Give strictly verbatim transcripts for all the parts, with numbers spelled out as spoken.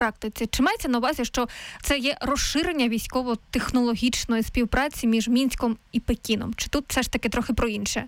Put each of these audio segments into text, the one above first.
практиці? Чи мається на увазі, що це є розширення військово-технологічної співпраці між Мінськом і Пекіном? Чи тут все ж таки трохи про інше?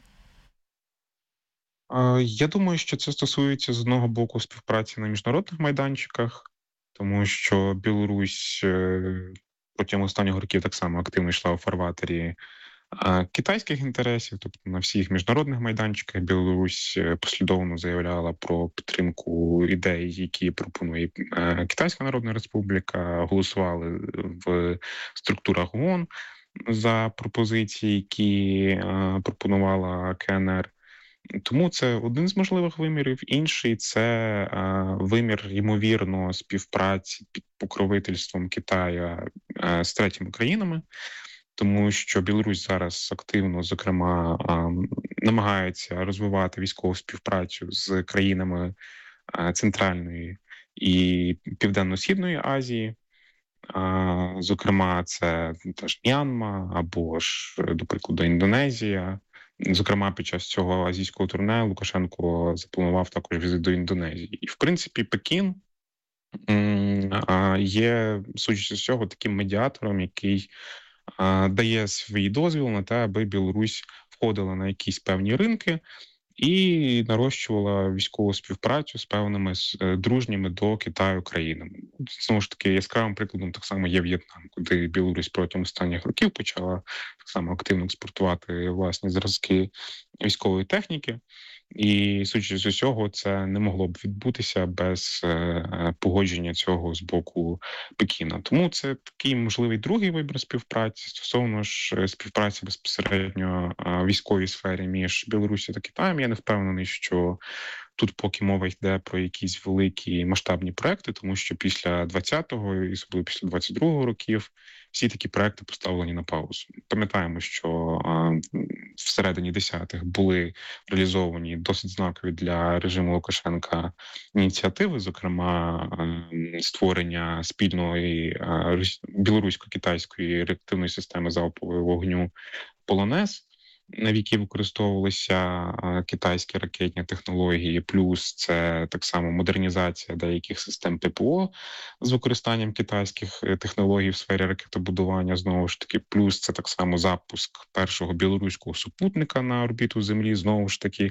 Я думаю, що це стосується з одного боку співпраці на міжнародних майданчиках, тому що Білорусь е, протягом останніх років так само активно йшла у фарватері а, китайських інтересів, тобто на всіх міжнародних майданчиках Білорусь е, послідовно заявляла про підтримку ідей, які пропонує е, Китайська Народна Республіка, голосували в структурах ООН за пропозиції, які е, пропонувала КНР. Тому це один з можливих вимірів. Інший це е, вимір ймовірно співпраці під покровительством Китаю е, з третіми країнами, тому що Білорусь зараз активно, зокрема, е, намагається розвивати військову співпрацю з країнами е, Центральної і Південно-Східної Азії. Е, зокрема, це теж М'янма або ж, до прикладу, Індонезія. Зокрема, під час цього азійського турне Лукашенко запланував також візит до Індонезії. І, в принципі, Пекін є, судячи з цього, таким медіатором, який дає свій дозвіл на те, аби Білорусь входила на якісь певні ринки і нарощувала військову співпрацю з певними дружніми до Китаю країнами. Знову ж таки, яскравим прикладом так само є В'єтнам, куди Білорусь протягом останніх років почала так само активно експортувати власні зразки військової техніки. І, судячи з усього, це не могло б відбутися без е, погодження цього з боку Пекіна. Тому це такий можливий другий вибір співпраці. Стосовно ж співпраці безпосередньо е, в військовій сфері між Білорусі та Китаєм, я не впевнений, що тут поки мова йде про якісь великі масштабні проекти, тому що після двадцятого і особливо після двадцять другого років всі такі проекти поставлені на паузу. Пам'ятаємо, що а, всередині десятих були реалізовані досить знакові для режиму Лукашенка ініціативи, зокрема а, створення спільної а, білорусько-китайської реактивної системи залпового вогню «Полонез», на які використовувалися китайські ракетні технології, плюс це так само модернізація деяких систем ППО з використанням китайських технологій в сфері ракетобудування, знову ж таки, плюс це так само запуск першого білоруського супутника на орбіту Землі, знову ж таки,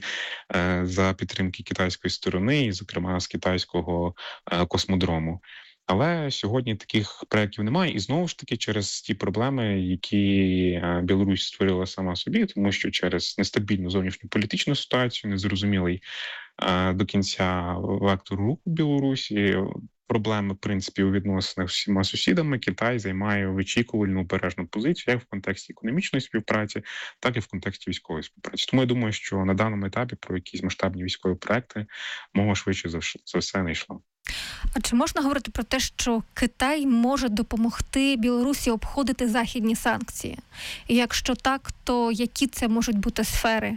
за підтримки китайської сторони, і, зокрема, з китайського космодрому. Але сьогодні таких проєктів немає, і знову ж таки через ті проблеми, які Білорусь створила сама собі, тому що через нестабільну зовнішню політичну ситуацію, незрозумілий до кінця вектор руху Білорусі, проблеми, в принципі, у відносинах з всіма сусідами, Китай займає вичікувальну, обережну позицію як в контексті економічної співпраці, так і в контексті військової співпраці. Тому я думаю, що на даному етапі про якісь масштабні військові проекти мова швидше за все не йшла. А чи можна говорити про те, що Китай може допомогти Білорусі обходити західні санкції? І якщо так, то які це можуть бути сфери?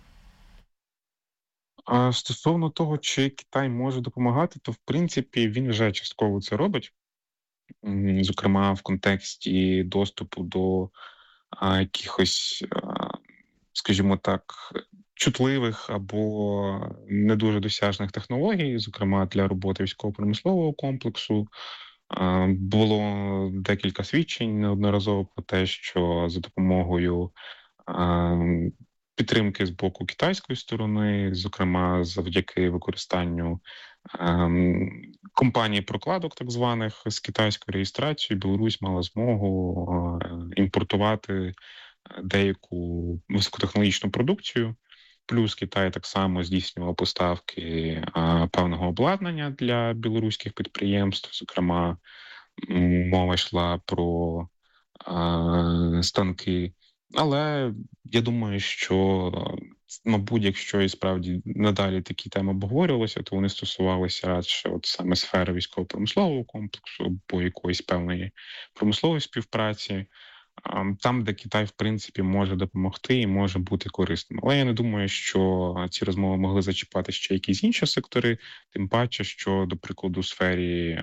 А стосовно того, чи Китай може допомагати, то в принципі він вже частково це робить. Зокрема, в контексті доступу до а, якихось, а, скажімо так, чутливих або не дуже досяжних технологій, зокрема для роботи військово-промислового комплексу. Було декілька свідчень неодноразово про те, що за допомогою підтримки з боку китайської сторони, зокрема завдяки використанню компаній прокладок так званих з китайською реєстрацією, Білорусь мала змогу імпортувати деяку високотехнологічну продукцію. Плюс Китай так само здійснював поставки а, певного обладнання для білоруських підприємств. Зокрема, мова йшла про а, станки. Але я думаю, що, мабуть, якщо і справді надалі такі теми обговорювалися, то вони стосувалися радше от саме сфери військово-промислового комплексу або якоїсь певної промислової співпраці. Там, де Китай, в принципі, може допомогти і може бути корисним. Але я не думаю, що ці розмови могли зачіпати ще якісь інші сектори, тим паче, що, до прикладу, у сфері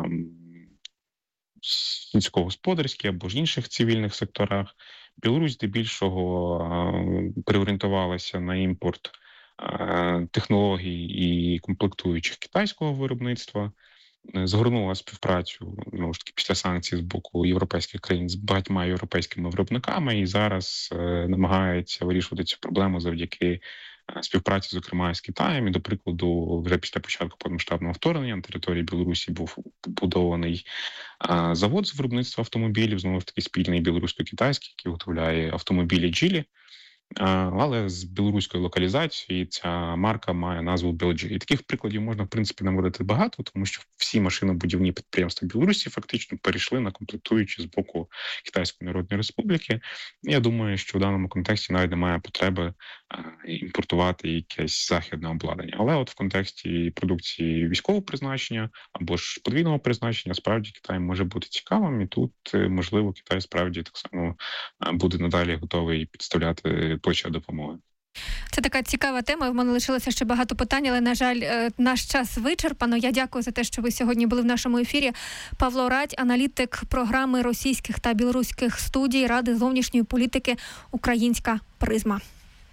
сільськогосподарській або ж інших цивільних секторах Білорусь здебільшого переорієнтувалася на імпорт технологій і комплектуючих китайського виробництва. згорнула співпрацю, ну ж таки, після санкцій з боку європейських країн з багатьма європейськими виробниками, і зараз е, намагається вирішувати цю проблему завдяки е, співпраці, зокрема, з Китаєм. І, до прикладу, вже після початку повномасштабного вторгнення на території Білорусі був побудований е, завод з виробництва автомобілів, знову ж таки, спільний білорусько-китайський, який виготовляє автомобілі Geely. А, Але з білоруською локалізацією ця марка має назву бі ел джі. І таких прикладів можна, в принципі, наводити багато, тому що всі машинобудівні підприємства Білорусі фактично перейшли на комплектуючі з боку Китайської Народної Республіки. Я думаю, що в даному контексті навіть немає потреби а, імпортувати якесь західне обладнання. Але от в контексті продукції військового призначення або ж подвійного призначення, справді Китай може бути цікавим, і тут, можливо, Китай справді так само буде надалі готовий підставляти плече допомоги. Це така цікава тема. В мене лишилося ще багато питань, але, на жаль, наш час вичерпано. Я дякую за те, що ви сьогодні були в нашому ефірі. Павло Радь, аналітик програми російських та білоруських студій Ради зовнішньої політики «Українська призма».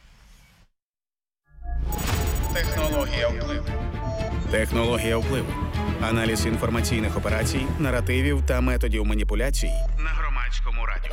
Технологія впливу. Технологія впливу. Аналіз інформаційних операцій, наративів та методів маніпуляцій на Громадському радіо.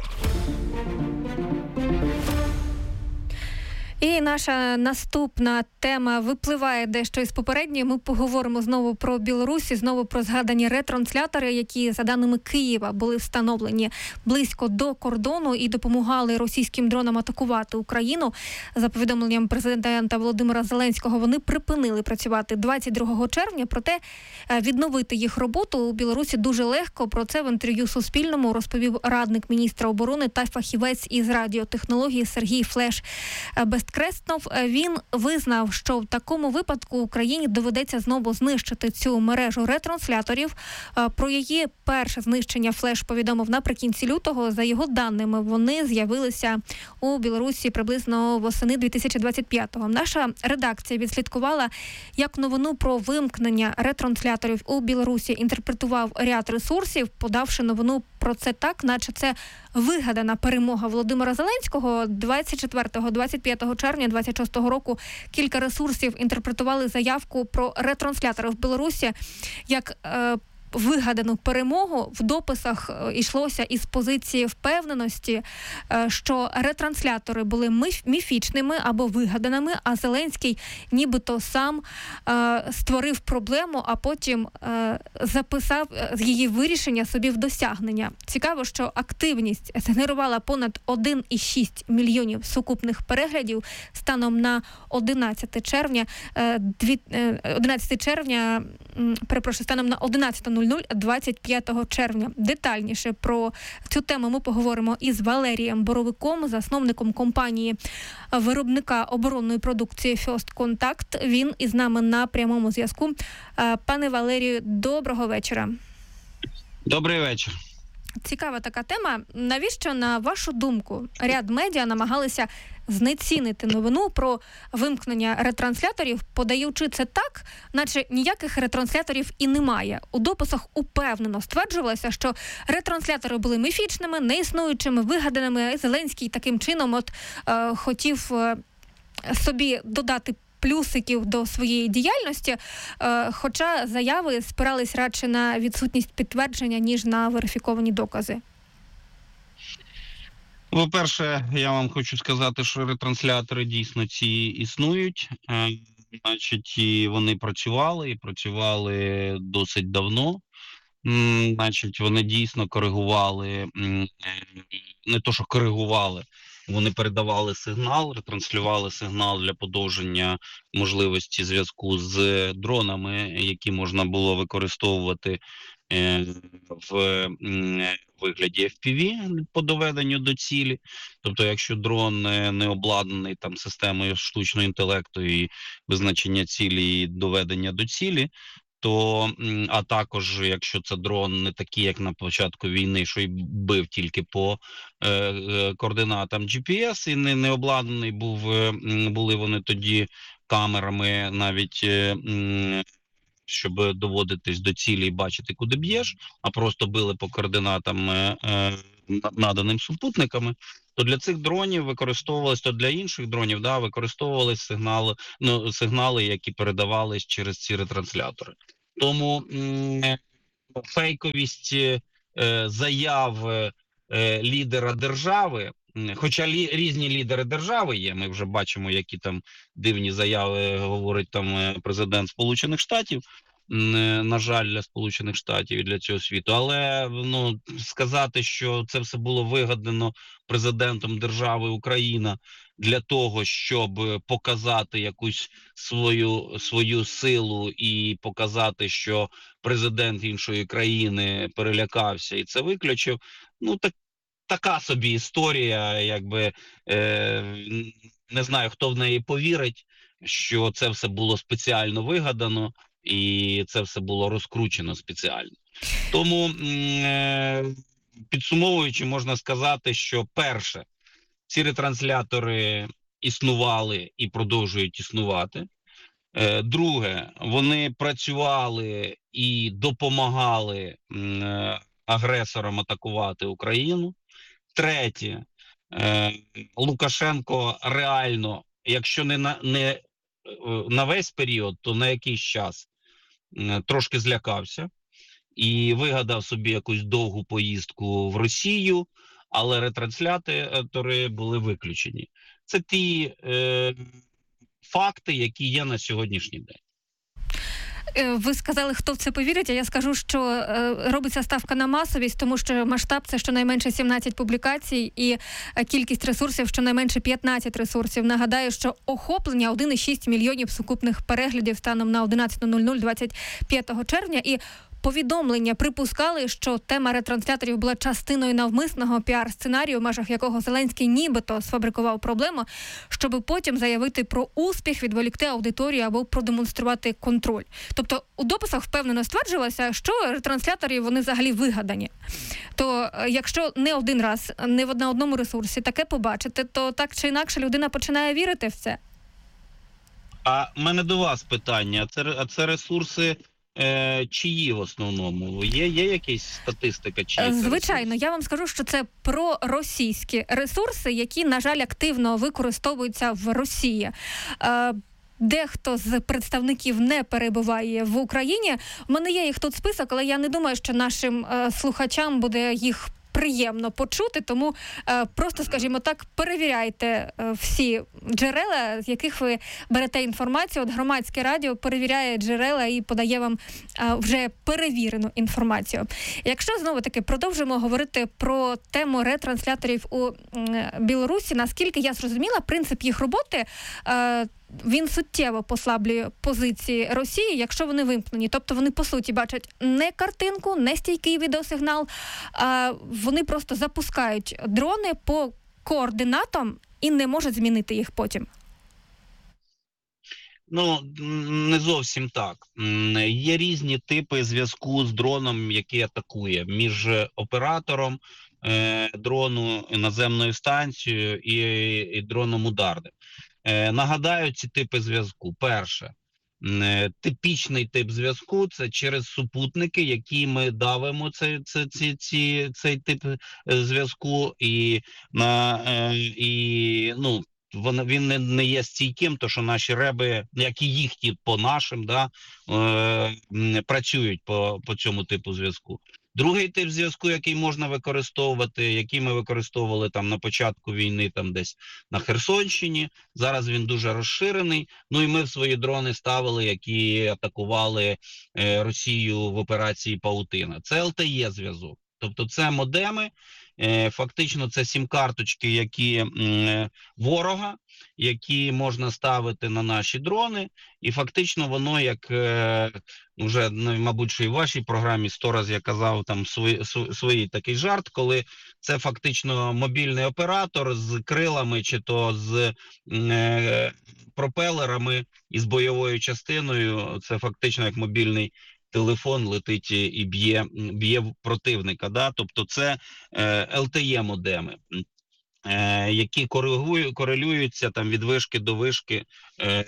І наша наступна тема випливає дещо із попередньої. Ми поговоримо знову про Білорусь, і знову про згадані ретранслятори, які, за даними Києва, були встановлені близько до кордону і допомагали російським дронам атакувати Україну. За повідомленням президента Володимира Зеленського, вони припинили працювати двадцять другого червня, проте відновити їх роботу у Білорусі дуже легко. Про це в інтерв'ю Суспільному розповів радник міністра оборони та фахівець із радіотехнології Сергій Флеш Бесткреснов. Він визнав, що в такому випадку Україні доведеться знову знищити цю мережу ретрансляторів. Про її перше знищення Флеш повідомив наприкінці лютого. За його даними, вони з'явилися у Білорусі приблизно восени дві тисячі двадцять п'ятого. Наша редакція відслідкувала, як новину про вимкнення ретрансляторів у Білорусі інтерпретував ряд ресурсів, подавши новину про це так, наче це вигадана перемога Володимира Зеленського. двадцять четвертого - двадцять п'ятого червня двадцять шостого року кілька ресурсів інтерпретували заявку про ретранслятори в Білорусі як е, вигадану перемогу. В дописах йшлося із позиції впевненості, що ретранслятори були міфічними або вигаданими, а Зеленський нібито сам створив проблему, а потім записав її вирішення собі в досягнення. Цікаво, що активність згенерувала понад один цілих шість мільйонів сукупних переглядів станом на одинадцяте червня, одинадцяте червня, перепрошую, станом на одинадцяте нуль нуль двадцять п'ятого червня. Детальніше про цю тему ми поговоримо із Валерієм Боровиком, засновником компанії виробника оборонної продукції First Contact. Він із нами на прямому зв'язку. Пане Валерію, доброго вечора. Добрий вечір. Цікава така тема. Навіщо, на вашу думку, ряд медіа намагалися знецінити новину про вимкнення ретрансляторів, подаючи це так, наче ніяких ретрансляторів і немає? У дописах упевнено стверджувалося, що ретранслятори були міфічними, неіснуючими, вигаданими. Зеленський таким чином от е, хотів е, собі додати плюсиків до своєї діяльності, е, хоча заяви спирались радше на відсутність підтвердження, ніж на верифіковані докази. По-перше, я вам хочу сказати, що ретранслятори дійсно ці існують. Е, значить, і вони працювали, і працювали досить давно. М, значить, вони дійсно коригували, м, не то, що коригували, вони передавали сигнал, ретранслювали сигнал для подовження можливості зв'язку з дронами, які можна було використовувати е, в м, вигляді еф пі ві по доведенню до цілі. Тобто, якщо дрон не, не обладнаний там системою штучного інтелекту і визначення цілі і доведення до цілі, то, а також, якщо це дрон не такий, як на початку війни, що й бив тільки по е, е, координатам джі пі ес, і не, не обладнаний був, е, були вони тоді камерами навіть, е, е, щоб доводитись до цілі і бачити, куди б'єш, а просто били по координатам е, е, наданим супутниками, то для цих дронів використовувалися, то для інших дронів, да, використовувалися сигнали, ну, сигнали, які передавались через ці ретранслятори. Тому м, фейковість е, заяв е, лідера держави, хоча лі, різні лідери держави є, ми вже бачимо, які там дивні заяви говорить там президент Сполучених Штатів, на жаль, для Сполучених Штатів і для цього світу, але ну, сказати, що це все було вигадано президентом держави Україна для того, щоб показати якусь свою, свою силу і показати, що президент іншої країни перелякався і це виключив, ну так така собі історія, якби е, не знаю, хто в неї повірить, що це все було спеціально вигадано і це все було розкручено спеціально. Тому, е, підсумовуючи, можна сказати, що перше, ці ретранслятори існували і продовжують існувати. Е, друге, вони працювали і допомагали е, агресорам атакувати Україну. Третє, е, Лукашенко реально, якщо не на, не на весь період, то на якийсь час е, трошки злякався і вигадав собі якусь довгу поїздку в Росію, але ретранслятори були виключені. Це ті е, факти, які є на сьогоднішній день. Ви сказали, хто в це повірить, а я скажу, що е, робиться ставка на масовість, тому що масштаб – це щонайменше сімнадцять публікацій і кількість ресурсів – щонайменше п'ятнадцять ресурсів. Нагадаю, що охоплення один і шість мільйонів сукупних переглядів станом на одинадцяте нуль нуль двадцять п'ятого червня. І повідомлення припускали, що тема ретрансляторів була частиною навмисного піар-сценарію, в межах якого Зеленський нібито сфабрикував проблему, щоб потім заявити про успіх, відволікти аудиторію або продемонструвати контроль. Тобто у дописах впевнено стверджувалося, що ретранслятори вони взагалі вигадані. То якщо не один раз, не на одному ресурсі таке побачите, то так чи інакше людина починає вірити в це. А в мене до вас питання. А це, а це ресурси Е, чиї в основному? Є, є якась статистика? Чиї Звичайно, я вам скажу, що це проросійські ресурси, які, на жаль, активно використовуються в Росії. Е, Дехто з представників не перебуває в Україні. У мене є їх тут список, але я не думаю, що нашим е, слухачам буде їх приємно почути, тому е, просто, скажімо так, перевіряйте е, всі джерела, з яких ви берете інформацію. От Громадське радіо перевіряє джерела і подає вам е, вже перевірену інформацію. Якщо, знову-таки, продовжимо говорити про тему ретрансляторів у е, Білорусі, наскільки я зрозуміла, принцип їх роботи е, він суттєво послаблює позиції Росії, якщо вони вимкнені. Тобто вони, по суті, бачать не картинку, не стійкий відеосигнал, а вони просто запускають дрони по координатам і не можуть змінити їх потім. Ну, не зовсім так. Є різні типи зв'язку з дроном, який атакує, між оператором е, дрону, наземною станцією і, і дроном ударним. Е, нагадаю, ці типи зв'язку. Перше, е, типічний тип зв'язку – це через супутники, які ми давимо цей, цей, цей, цей, цей тип зв'язку, і, на, е, і ну, Він, він не, не є стійким, то що наші реби, як і їхні по нашим, да, е, працюють по, по цьому типу зв'язку. Другий тип зв'язку, який можна використовувати, який ми використовували там на початку війни, там десь на Херсонщині, зараз він дуже розширений. Ну і ми в свої дрони ставили, які атакували е, Росію в операції Паутина. Це ел те є зв'язок. Тобто це модеми, фактично це сім-карточки, які ворога, які можна ставити на наші дрони, і фактично воно, як вже, мабуть, що і в вашій програмі сто разів я казав там свій, свій такий жарт, коли це фактично мобільний оператор з крилами чи то з е, пропелерами і з бойовою частиною, це фактично як мобільний телефон летить і б'є, б'є противника. Да? Тобто це е, ел те є модеми, е, які коригують, корелюються там, від вишки до вишки е,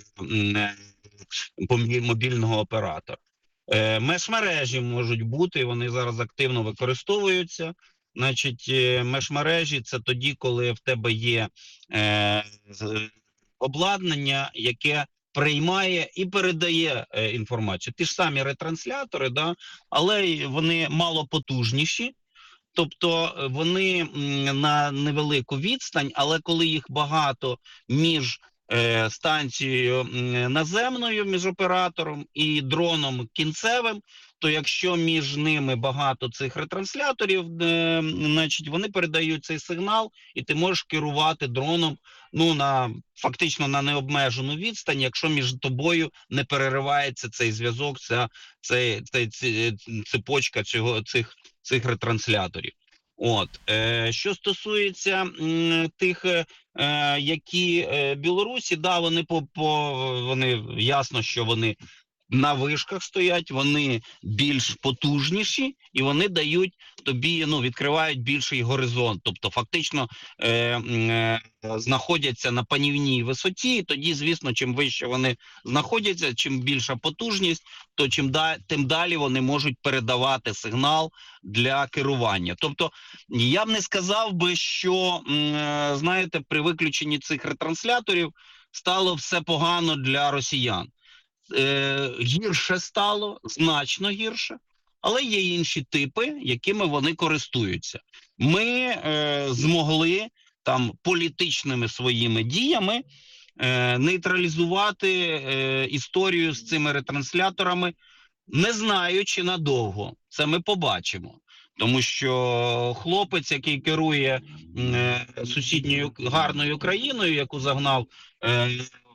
е, мобільного оператора. Е, межмережі можуть бути, вони зараз активно використовуються. Значить, е, межмережі – це тоді, коли в тебе є е, обладнання, яке приймає і передає е, інформацію. Ті ж самі ретранслятори, да, але вони малопотужніші. Тобто вони на невелику відстань, але коли їх багато між е, станцією наземною, між оператором і дроном кінцевим, то якщо між ними багато цих ретрансляторів, е, значить вони передають цей сигнал, і ти можеш керувати дроном ну, на, фактично на необмежену відстань, якщо між тобою не переривається цей зв'язок, ця, цей, цей, цей, цепочка цього, цих, цих ретрансляторів. От. Е, що стосується м, тих, е, які е, Білорусі, да, вони по, по вони ясно, що вони на вишках стоять, вони більш потужніші і вони дають тобі, ну, відкривають більший горизонт. Тобто фактично е, е, знаходяться на панівній висоті, і тоді, звісно, чим вище вони знаходяться, чим більша потужність, то чим да, тим далі вони можуть передавати сигнал для керування. Тобто я б не сказав би, що, е, знаєте, при виключенні цих ретрансляторів стало все погано для росіян. Е, гірше стало, значно гірше, але є інші типи, якими вони користуються. Ми е, змогли там політичними своїми діями е, нейтралізувати е, історію з цими ретрансляторами, не знаю, чи надовго. Це ми побачимо. Тому що хлопець, який керує е, сусідньою гарною країною, яку загнав е,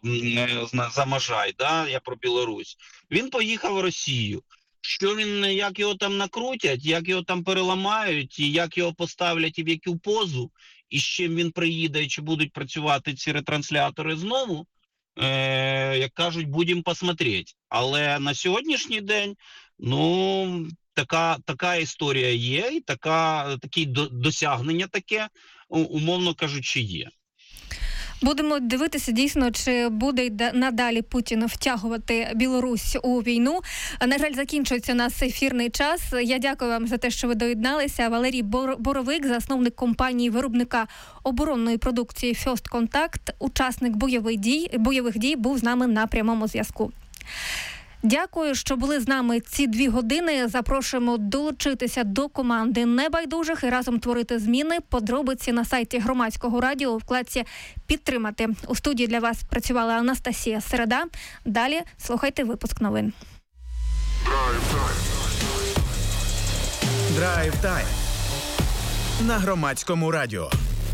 за Можай, да, я про Білорусь, він поїхав в Росію. Що він, як його там накрутять, як його там переламають, і як його поставлять і в яку позу, і з чим він приїде, і чи будуть працювати ці ретранслятори знову, е, як кажуть, будемо посмотреть. Але на сьогоднішній день, ну, така, така історія є, і така, такі досягнення таке, умовно кажучи, є. Будемо дивитися дійсно, чи буде надалі Путін втягувати Білорусь у війну. На жаль, закінчується у нас ефірний час. Я дякую вам за те, що ви доєдналися. Валерій Боровик, засновник компанії-виробника оборонної продукції First Contact, учасник бойових дій, бойових дій, був з нами на прямому зв'язку. Дякую, що були з нами ці дві години. Запрошуємо долучитися до команди небайдужих і разом творити зміни. Подробиці на сайті Громадського радіо у вкладці «Підтримати». У студії для вас працювала Анастасія Середа. Далі слухайте випуск новин. Драйв-тайм на Громадському радіо.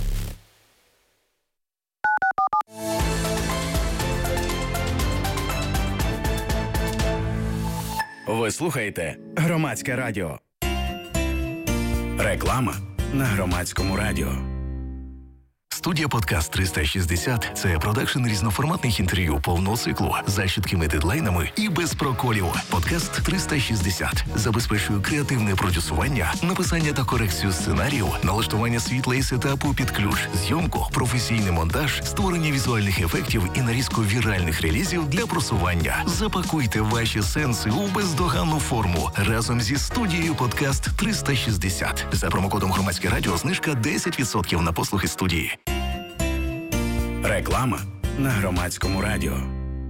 Ви слухаєте Громадське радіо. Реклама на Громадському радіо. Студія «Подкаст триста шістдесят» – це продакшн різноформатних інтерв'ю повного циклу за чіткими дедлайнами і без проколів. «Подкаст триста шістдесят» забезпечує креативне продюсування, написання та корекцію сценарію, налаштування світла і сетапу під ключ, зйомку, професійний монтаж, створення візуальних ефектів і нарізку віральних релізів для просування. Запакуйте ваші сенси у бездоганну форму разом зі студією «Подкаст триста шістдесят». За промокодом «Громадське радіо» знижка десять відсотків на послуги студії. Реклама на Громадському радіо.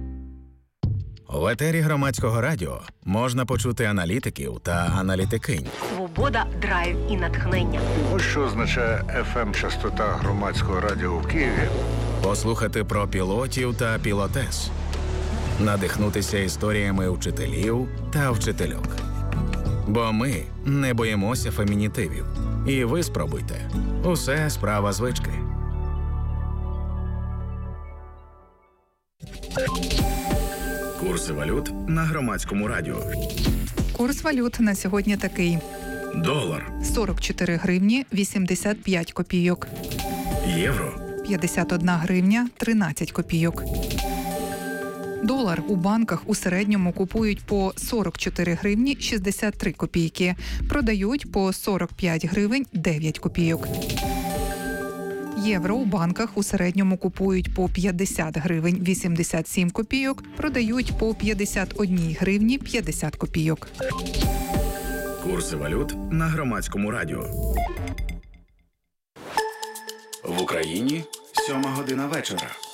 В етері Громадського радіо можна почути аналітиків та аналітикинь. Свобода, драйв і натхнення. Ось що означає еф ем-частота Громадського радіо в Києві. Послухати про пілотів та пілотес. Надихнутися історіями вчителів та вчительок. Бо ми не боїмося фемінітивів. І ви спробуйте. Усе справа звички. Курси валют на Громадському радіо. Курс валют на сьогодні такий. Долар сорок чотири гривні вісімдесят п'ять копійок. Євро п'ятдесят одна гривня тринадцять копійок. Долар у банках у середньому купують по сорок чотири гривні шістдесят три копійки. Продають по сорок п'ять гривень дев'ять копійок. Євро у банках у середньому купують по п'ятдесят гривень вісімдесят сім копійок, продають по п'ятдесят одна гривні п'ятдесят копійок. Курси валют на Громадському радіо. В Україні сьома година вечора.